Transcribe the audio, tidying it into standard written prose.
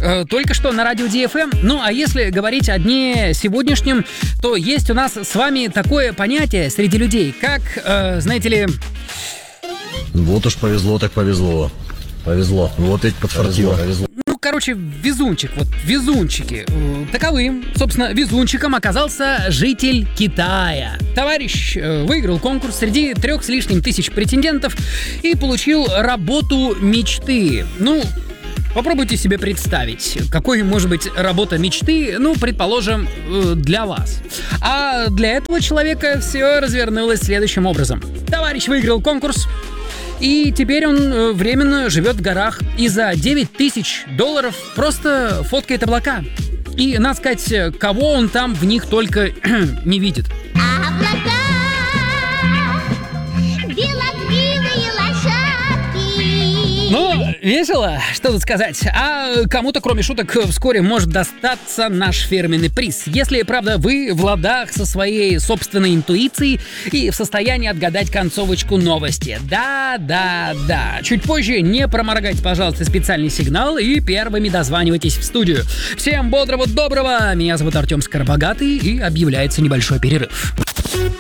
только что на радио DFM. Ну, а если говорить о дне сегодняшнем, то есть у нас с вами такое понятие среди людей, как, знаете ли... Вот уж повезло так повезло. Повезло. Вот ведь подфартило. Повезло. Ну, короче, везунчик, вот везунчики. Таковым, собственно, везунчиком оказался житель Китая. Товарищ выиграл конкурс среди 3 с лишним тысяч претендентов и получил работу мечты. Ну, попробуйте себе представить, какой может быть работа мечты, ну, предположим, для вас. А для этого человека все развернулось следующим образом. Товарищ выиграл конкурс, и теперь он временно живет в горах и за $9000 просто фоткает облака. И, надо сказать, кого он там в них только не видит. Ну, весело, что тут сказать. А кому-то, кроме шуток, вскоре может достаться наш фирменный приз. Если, правда, вы в ладах со своей собственной интуицией и в состоянии отгадать концовочку новости. Да. Чуть позже не проморгайте, пожалуйста, специальный сигнал и первыми дозванивайтесь в студию. Всем бодрого, доброго. Меня зовут Артем Скоробогатый и объявляется небольшой перерыв.